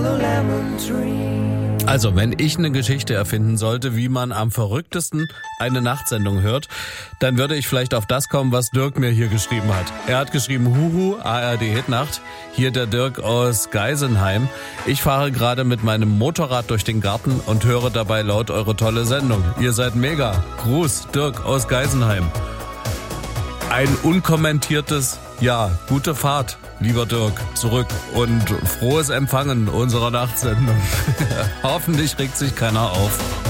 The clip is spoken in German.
yellow lemon tree. Also, wenn ich eine Geschichte erfinden sollte, wie man am verrücktesten eine Nachtsendung hört, dann würde ich vielleicht auf das kommen, was Dirk mir hier geschrieben hat. Er hat geschrieben, Huhu, ARD Hitnacht. Hier der Dirk aus Geisenheim. Ich fahre gerade mit meinem Motorrad durch den Garten und höre dabei laut eure tolle Sendung. Ihr seid mega. Gruß, Dirk aus Geisenheim. Ein unkommentiertes Ja, gute Fahrt, lieber Dirk, zurück und frohes Empfangen unserer Nachtsendung. Hoffentlich regt sich keiner auf.